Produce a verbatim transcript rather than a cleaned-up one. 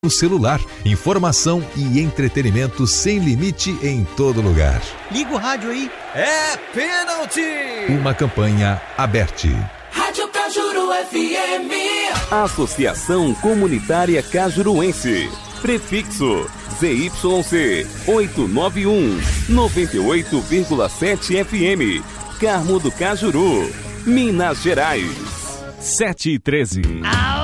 no celular, informação e entretenimento sem limite em todo lugar. Liga o rádio aí. É pênalti! Uma campanha aberta. Rádio Cajuru F M. Associação Comunitária Cajuruense. Prefixo Z Y C oitocentos e noventa e um, noventa e oito vírgula sete F M. Carmo do Cajuru, Minas Gerais. sete e treze. Au!